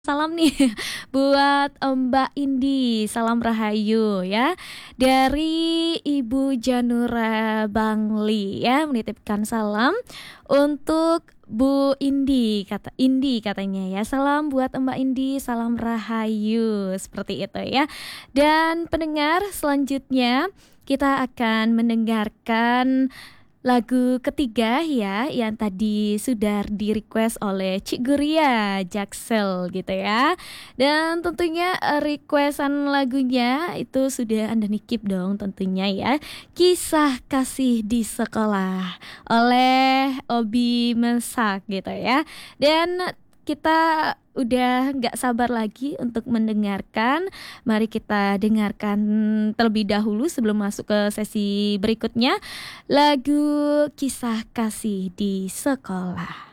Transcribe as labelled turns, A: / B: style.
A: Salam nih buat Mbak Indi, salam rahayu ya. Dari Ibu Janura Bangli ya, menitipkan salam untuk Bu Indi, kata Indi katanya ya. Salam buat Mbak Indi, salam rahayu. Seperti itu ya. Dan pendengar selanjutnya kita akan mendengarkan lagu ketiga ya, yang tadi sudah di request oleh Cik Guria Jaksel gitu ya. Dan tentunya requestan lagunya itu sudah Anda nikip dong tentunya ya. Kisah Kasih di Sekolah oleh Obi Mesak gitu ya. Dan kita udah nggak sabar lagi untuk mendengarkan. Mari kita dengarkan terlebih dahulu sebelum masuk ke sesi berikutnya, lagu Kisah Kasih di Sekolah.